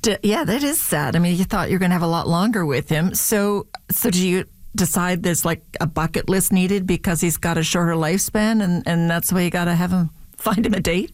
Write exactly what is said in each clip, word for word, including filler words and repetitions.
St- yeah, that is sad. I mean, you thought you were going to have a lot longer with him. So, so do you decide there's like a bucket list needed because he's got a shorter lifespan, and, and that's why you got to have him find him a date?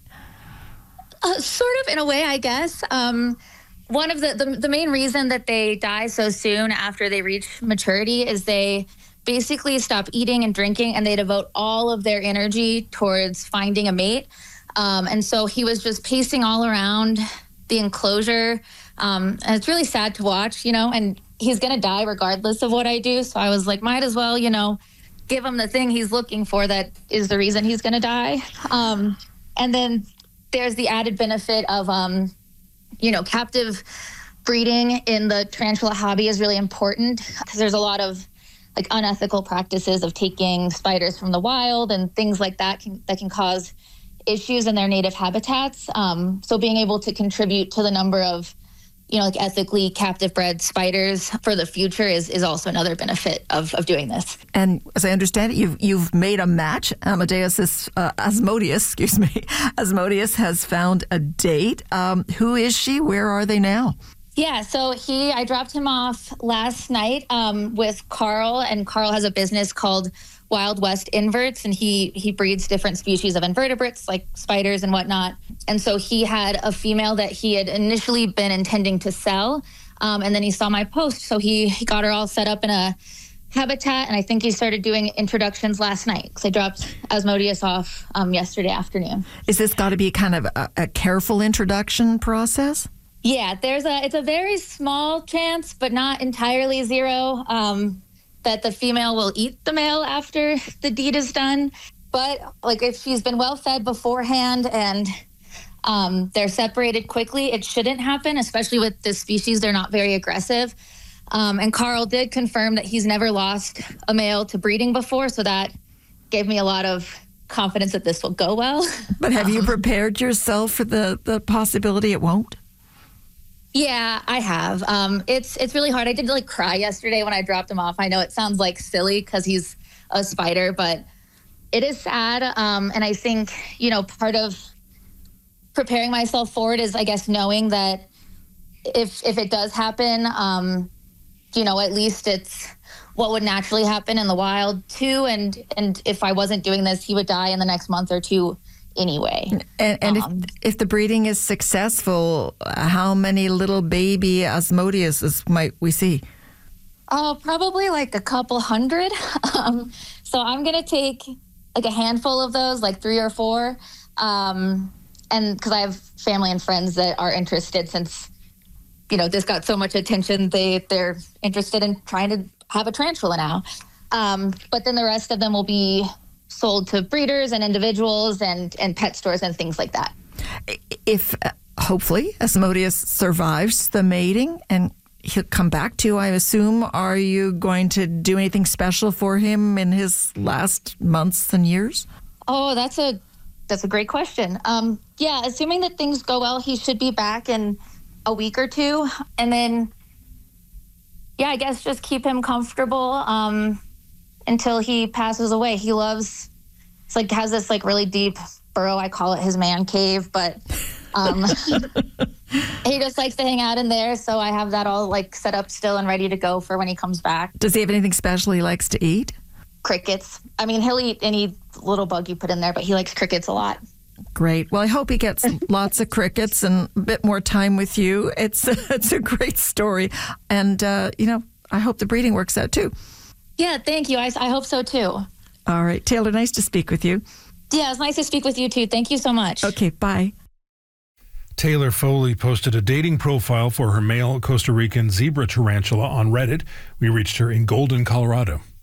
Uh, sort of, in a way, I guess. Um, one of the, the the main reason that they die so soon after they reach maturity is they basically stop eating and drinking, and they devote all of their energy towards finding a mate. Um, and so he was just pacing all around the enclosure. Um, and it's really sad to watch, you know, and he's going to die regardless of what I do. So I was like, might as well, you know, give him the thing he's looking for that is the reason he's going to die. Um, and then there's the added benefit of, um, you know, captive breeding in the tarantula hobby is really important because there's a lot of like unethical practices of taking spiders from the wild and things like that can, that can cause issues in their native habitats. Um, so being able to contribute to the number of, you know, like ethically captive bred spiders for the future is, is also another benefit of, of doing this. And as I understand it, you've you've made a match. Amadeus is, uh, Asmodeus, excuse me, Asmodeus has found a date. Um, who is she? Where are they now? Yeah, so he, I dropped him off last night um, with Carl, and Carl has a business called Wild West Inverts, and he he breeds different species of invertebrates like spiders and whatnot. And so he had a female that he had initially been intending to sell, um, and then he saw my post, so he, he got her all set up in a habitat, and I think he started doing introductions last night because I dropped Asmodeus off um, yesterday afternoon. Is this got to be kind of a, a careful introduction process? Yeah, there's a it's a very small chance, but not entirely zero. Um, that the female will eat the male after the deed is done. But like if she's been well fed beforehand and um, they're separated quickly, it shouldn't happen, especially with this species. They're not very aggressive. Um, and Carl did confirm that he's never lost a male to breeding before. So that gave me a lot of confidence that this will go well. But have um, you prepared yourself for the, the possibility it won't? Yeah, I have. Um, it's it's really hard. I did like cry yesterday when I dropped him off. I know it sounds like silly because he's a spider, but it is sad. Um, and I think, you know, part of preparing myself for it is, I guess, knowing that if if it does happen, um, you know, at least it's what would naturally happen in the wild too. And and if I wasn't doing this, he would die in the next month or two anyway. And, and um, if, if the breeding is successful, how many little baby Asmodeuses might we see? Oh, probably like a couple hundred. Um, so I'm going to take like a handful of those, like three or four. Um, and because I have family and friends that are interested since, you know, this got so much attention, they, they're interested in trying to have a tarantula now. Um, but then the rest of them will be sold to breeders and individuals and, and pet stores and things like that. If, uh, hopefully, Asmodeus survives the mating and he'll come back to you, I assume, are you going to do anything special for him in his last months and years? Oh, that's a that's a great question. Um, yeah, assuming that things go well, he should be back in a week or two. And then, yeah, I guess just keep him comfortable um, until he passes away. He loves, it's like, has this like really deep burrow. I call it his man cave, but um, he just likes to hang out in there. So I have that all like set up still and ready to go for when he comes back. Does he have anything special he likes to eat? Crickets. I mean, he'll eat any little bug you put in there, but he likes crickets a lot. Great. Well, I hope he gets lots of crickets and a bit more time with you. It's it's a great story. And, uh, you know, I hope the breeding works out too. Yeah, thank you. I, I hope so too. All right. Taylor, nice to speak with you. Yeah, it's nice to speak with you too. Thank you so much. Okay, bye. Taylor Foley posted a dating profile for her male Costa Rican zebra tarantula on Reddit. We reached her in Golden, Colorado.